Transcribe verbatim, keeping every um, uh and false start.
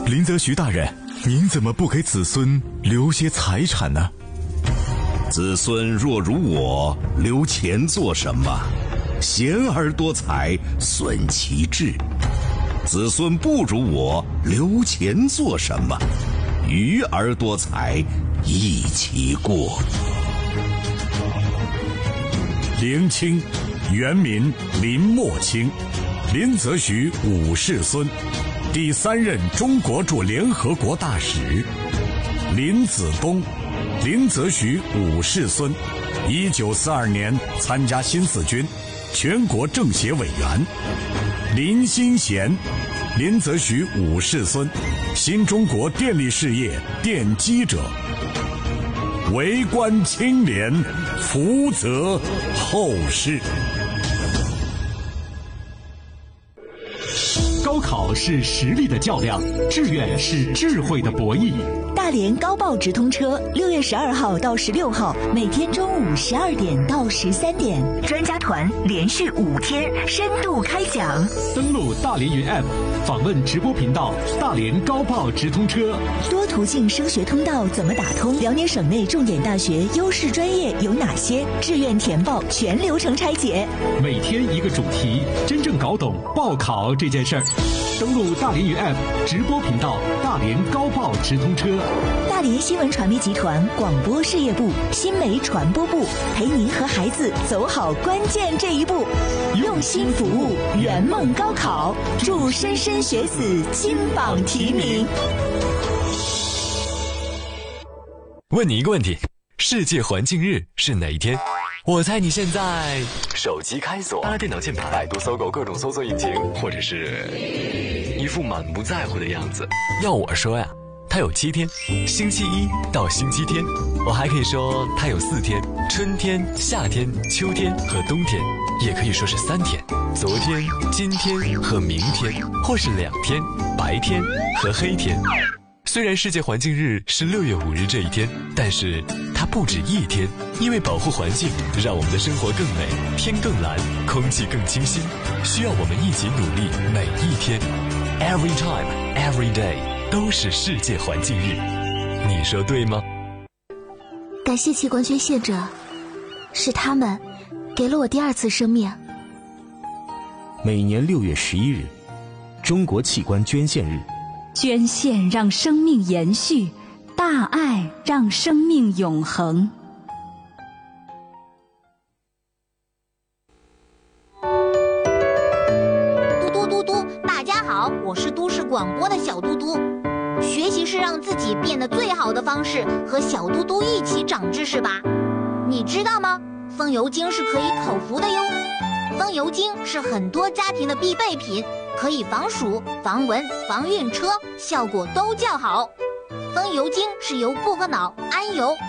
林则徐大人，您怎么不给子孙留些财产呢？ 子孙若如我，留钱做什么？贤而多财，损其志。子孙不如我，留钱做什么？愚而多财，益其过。 林清，原名林默清，林则徐五世孙，第三任中国驻联合国大使。林子东，林则徐五世孙，一九四二年参加新四军，全国政协委员。林新贤，林则徐五世孙，新中国电力事业奠基者。为官清廉，福泽后世。 高考是实力的较量，志愿是智慧的博弈。 大连高报直通车六月十二号到十六号，每天中午十二点到十三点，专家团连续五天深度开讲。 登录大连云 App， 访问直播频道大连高报直通车。 多途径升学通道怎么打通？辽宁省内重点大学优势专业有哪些？志愿填报全流程拆解。 每天一个主题，真正搞懂报考这件事儿。登录大连云 App 直播频道大连高报直通车。 大连新闻传媒集团广播事业部新媒传播部陪您和孩子走好关键这一步，用心服务，圆梦高考，祝莘莘学子金榜题名。 问你一个问题，世界环境日是哪一天？我猜你现在手机开锁，拉电脑键盘，百度、搜狗各种搜索引擎，或者是一副满不在乎的样子。要我说呀，它有七天，星期一到星期天。我还可以说它有四天，春天、夏天、秋天和冬天，也可以说是三天，昨天、今天和明天，或是两天，白天和黑天。虽然世界环境日是六月五日这一天，但是它不止一天，因为保护环境，让我们的生活更美，天更蓝，空气更清新，需要我们一起努力每一天。Every time, every day， 都是世界环境日，你说对吗？ 感谢器官捐献者，是他们给了我第二次生命。 每年六月十一日，中国器官捐献日。 捐献让生命延续，大爱让生命永恒。 嘟嘟嘟嘟，大家好，我是都市广播的小嘟嘟。学习是让自己变得最好的方式，和小嘟嘟一起长知识吧。你知道吗？风油精是可以口服的哟。风油精是很多家庭的必备品，可以防暑、防蚊、防晕车，效果都较好。风油精是由薄荷脑、桉油、